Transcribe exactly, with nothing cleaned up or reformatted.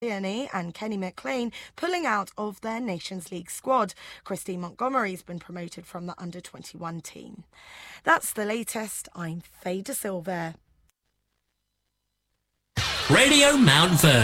and Kenny McLean pulling out of their Nations League squad. Christine Montgomery's been promoted from the under twenty-one team. That's the latest. I'm Faye De Silva. Radio Mount Vernon.